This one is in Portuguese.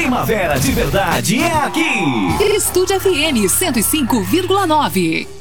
Primavera de verdade é aqui. Estúdio FM 105,9.